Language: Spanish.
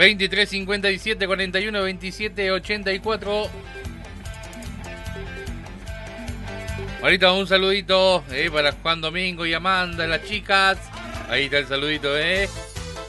23 57 41 27 84. Ahorita un saludito para Juan Domingo y Amanda, las chicas. Ahí está el saludito,